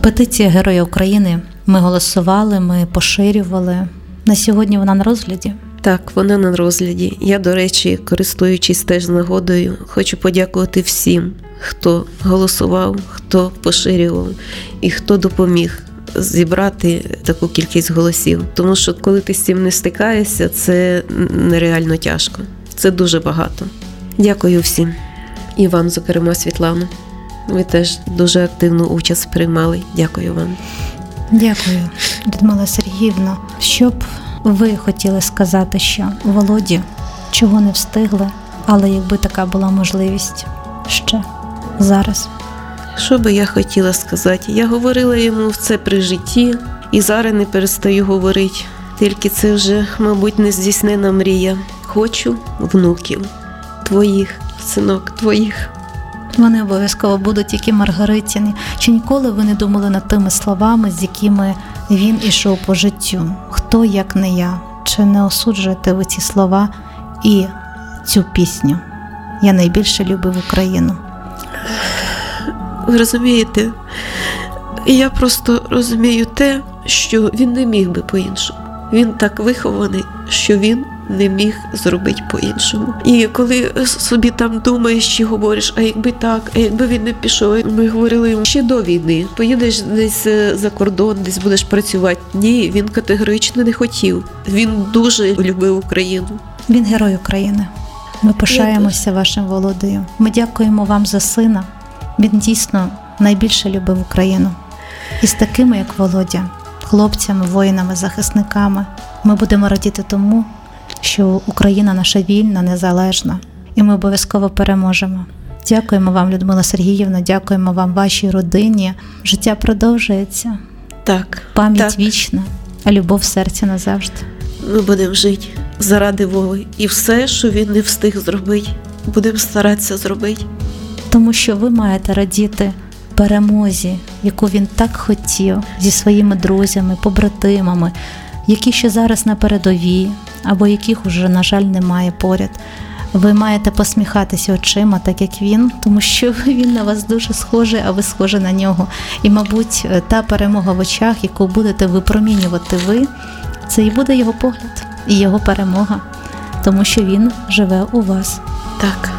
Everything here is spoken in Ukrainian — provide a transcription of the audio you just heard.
Петиція Героя України. Ми голосували, ми поширювали. На сьогодні вона на розгляді? Так, вона на розгляді. Я, до речі, користуючись теж нагодою, хочу подякувати всім, хто голосував, хто поширював і хто допоміг зібрати таку кількість голосів. Тому що коли ти з цим не стикаєшся, це нереально тяжко. Це дуже багато. Дякую всім. І вам, зокрема, Світлано. Ви теж дуже активну участь приймали. Дякую вам. Дякую, Людмила Сергіївна. Що б ви хотіли сказати, що Володі, чого не встигли, але якби така була можливість ще зараз? Що би я хотіла сказати? Я говорила йому це при житті і зараз не перестаю говорити. Тільки це вже, мабуть, нездійснена мрія. Хочу внуків. Твоїх, синок, твоїх. Вони обов'язково будуть, які Маргаритіни. Чи ніколи ви не думали над тими словами, з якими він ішов по життю? Хто, як не я? Чи не осуджуєте ви ці слова і цю пісню? Я найбільше любив Україну. Ви розумієте, я просто розумію те, що він не міг би по-іншому. Він так вихований, що він не міг зробити по-іншому. І коли собі там думаєш чи говориш, а якби так, а якби він не пішов, ми говорили йому ще до війни, поїдеш десь за кордон, десь будеш працювати. Ні, він категорично не хотів. Він дуже любив Україну. Він герой України. Ми пишаємося вашим Володею. Ми дякуємо вам за сина. Він дійсно найбільше любив Україну. І з такими, як Володя, хлопцями, воїнами, захисниками, ми будемо радіти тому, що Україна наша вільна, незалежна, і ми обов'язково переможемо. Дякуємо вам, Людмила Сергіївна, дякуємо вам, вашій родині. Життя продовжується. Так. Пам'ять так. вічна, а любов в серці назавжди. Ми будемо жити заради Вови. І все, що він не встиг зробити, будемо старатися зробити. Тому що ви маєте радіти перемозі, яку він так хотів, зі своїми друзями, побратимами, які ще зараз на передовій, або яких уже, на жаль, немає поряд. Ви маєте посміхатися очима, так як він, тому що він на вас дуже схожий, а ви схожі на нього. І, мабуть, та перемога в очах, яку будете випромінювати ви, це і буде його погляд, і його перемога, тому що він живе у вас. Так.